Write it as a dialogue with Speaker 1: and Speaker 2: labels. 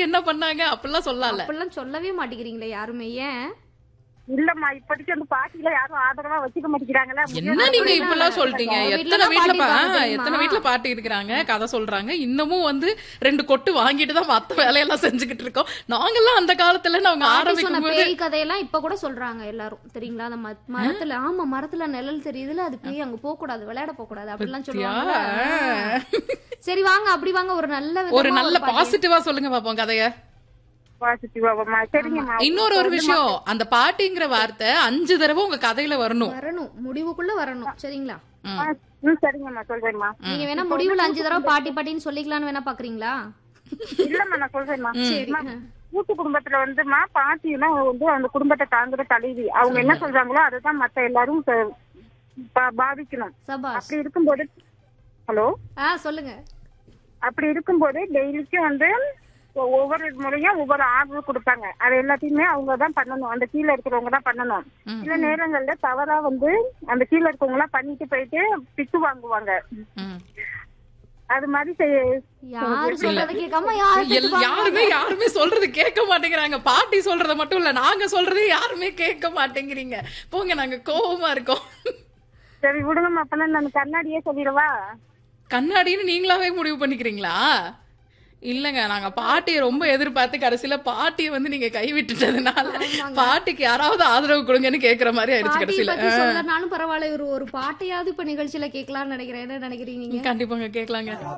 Speaker 1: என்ன பண்ணாங்க அப்படிலாம் சொல்லல.
Speaker 2: அப்பெல்லாம் சொல்லவே மாட்டேங்கிறீங்களே யாருமே, ஏன்?
Speaker 3: இல்லம்மா, இப்போதைக்கு வந்து பாட்டில யாரும் ஆதரவா வச்சுக்க மாட்டேங்கிறாங்களா?
Speaker 1: என்ன நீங்க இப்பெல்லாம் சொல்லிட்டீங்க? எத்தனை வீட்டுல பாட்டி இருக்கிறாங்க, கதை சொல்றாங்க. இன்னமும் வந்து 2 கொட்டு வாங்கிட்டு தான் மத்த வேலையெல்லாம் செஞ்சுக்கிட்டு இருக்கோம். நாங்கெல்லாம் அந்த காலத்துல அவங்க ஆரம்பிக்கும் போது
Speaker 2: பேய் கதையெல்லாம் இப்ப கூட சொல்றாங்க எல்லாரும், தெரியுங்களா? அந்த மரத்துல, ஆமா மரத்துல நிழல் தெரியுதுல, அது பேய், அங்க போக கூடாது, விளையாட போக கூடாது அப்படிலாம் சொல்லுவாங்க. சரி வாங்க, அப்படி வாங்க, ஒரு நல்ல
Speaker 1: பாசிட்டிவா சொல்லுங்க பாப்போம் கதைய. இன்னொரு விஷயம், அந்த பாட்டிங்கிற வார்த்தை 5 தடவை உங்க கதையில வரணும்,
Speaker 2: முடிவுக்குள்ள வரணும். சரிங்களா?
Speaker 3: சரிங்கம்மா, சொல்றேன்மா.
Speaker 2: நீங்க வேணா முடிவுல 5 தடவை பாட்டி பாட்டின்னு சொல்லிக்கலாம்னு வேணா பாக்குறீங்களா?
Speaker 3: இல்லம்மா, நான் சொல்றேன்மா. கூட்டு குடும்பத்துல வந்துமா பாட்டினா வந்து அந்த குடும்பத்தை தாங்குற தலைவி. அவங்க என்ன சொல்றாங்களோ அதுதான் மத்த எல்லாரும் பாதிக்கணும். அப்படி இருக்கும்போது ஹலோ
Speaker 2: சொல்லுங்க.
Speaker 3: அப்படி இருக்கும்போது டெய்லிக்கும் வந்து ஒவ்வொரு முறையும் ஒவ்வொரு ஆர்டர் கொடுப்பாங்க. அது எல்லாத்தையுமே அவங்கதான் பண்ணணும், அந்த கீழே இருக்கிறவங்க தான் பண்ணணும். சில நேரங்கள்ல தவறா வந்து அந்த கீழே இருக்கவங்க எல்லாம் பண்ணிட்டு போயிட்டு திட்டு வாங்குவாங்க. அது மாதிரி
Speaker 1: யாருமே சொல்றது கேட்க மாட்டேங்கிறாங்க. பாட்டி சொல்றத மட்டும் இல்ல, நாங்க சொல்றதே யாருமே கேட்க மாட்டேங்கிறீங்க. போங்க, நாங்க கோவமா இருக்கோம்.
Speaker 3: சரி விடுங்கம்மா, அப்பனா நான் கண்ணாடியே சொல்லிடவா?
Speaker 1: கண்ணாடின்னு நீங்களாவே முடிவு பண்ணிக்கிறீங்களா? இல்லங்க, நாங்க பாட்டியை ரொம்ப எதிர்பார்த்து கடைசியில பாட்டியை வந்து நீங்க கைவிட்டுட்டதுனால பாட்டிக்கு யாராவது ஆதரவு கொடுங்கன்னு கேக்குற மாதிரி ஆயிடுச்சு. கடைசியில
Speaker 2: சொல்லனாலும் பரவாயில்ல, ஒரு பாட்டையாவது இப்ப நிகழ்ச்சியில கேட்கலாம்னு நினைக்கிறேன். என்ன நினைக்கிறீங்க?
Speaker 1: கண்டிப்பாங்க கேட்கலாங்க.